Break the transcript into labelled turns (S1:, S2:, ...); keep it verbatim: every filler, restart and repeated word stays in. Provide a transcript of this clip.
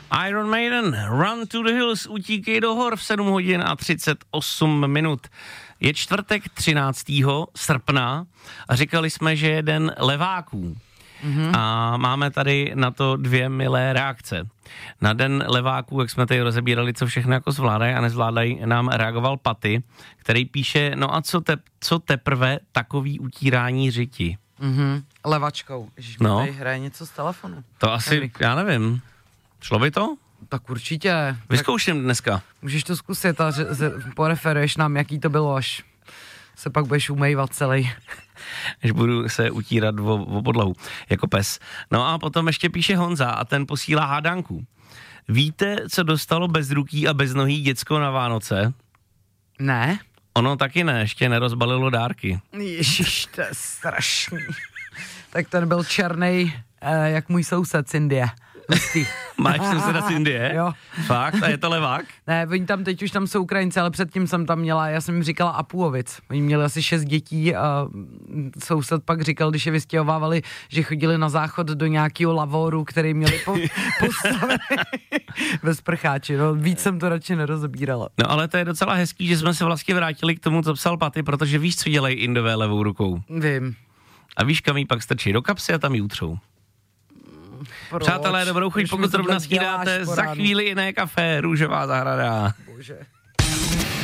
S1: Iron Maiden, Run to the Hills, utíkej do hor v sedm hodin a třicet osm minut. Je čtvrtek třináctého srpna a říkali jsme, že je den leváků. Mm-hmm. A máme tady na to dvě milé reakce. Na den leváků, jak jsme tady rozebírali, co všechno jako zvládají a nezvládají, nám reagoval Paty, který píše, no a co, te, co teprve takový utírání řiti?
S2: Mm-hmm. Levačkou. Ježiš,
S1: no.
S2: Tady hraje něco z telefonu.
S1: To asi, Henry. Já nevím. Šlo by to?
S2: Tak určitě.
S1: Vyzkouším tak dneska.
S2: Můžeš to zkusit a že, že poreferuješ nám, jaký to bylo, až se pak budeš umývat celý.
S1: Až budu se utírat o, o podlahu, jako pes. No a potom ještě píše Honza a ten posílá hádanku. Víte, co dostalo bezruký a beznohý děcko na Vánoce?
S2: Ne.
S1: Ono taky ne, ještě nerozbalilo dárky.
S2: Ježiš, to je strašný. Tak ten byl černej, eh, jak můj soused z Indie. Hustý.
S1: Máš souseda z Indie?
S2: Jo.
S1: Fakt? A je to levák?
S2: Ne, oni tam teď už tam jsou Ukrajinci, ale předtím jsem tam měla, já jsem jim říkala Apuovic. Oni měli asi šest dětí a soused pak říkal, když je vystěhovávali, že chodili na záchod do nějakého lavoru, který měli po, postavený ve sprcháči. No, víc jsem to radši nerozebírala.
S1: No ale to je docela hezký, že jsme se vlastně vrátili k tomu, co psal Paty, protože víš, co dělají Indové levou rukou.
S2: Vím.
S1: A víš, kam jí pak strčí do kapsy a tam jí utřou.
S2: Proč?
S1: Přátelé, dobrou chuť, pokud zrovna snídáte, za chvíli jiné kafe, Růžová zahrada.
S2: Bože.